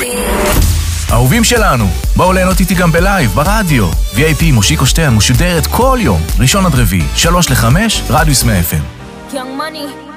אהובים שלנו, בואו ליהנות איתי גם בלייב, ברדיו. VIP מושיקו שטיין משודרת כל יום, ראשון עד רביעי, 3 ל-5, רדיוס 100 FM. Young Money